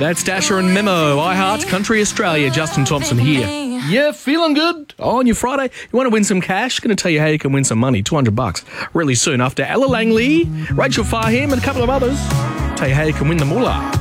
That's Dasher and Memo. I Heart Country Australia. Justin Thompson here. Yeah, feeling good on your Friday? You want to win some cash? Going to tell you how you can win some money, $200 really soon after Ella Langley, Rachel Farham and a couple of others. Tell you how you can win the moolah.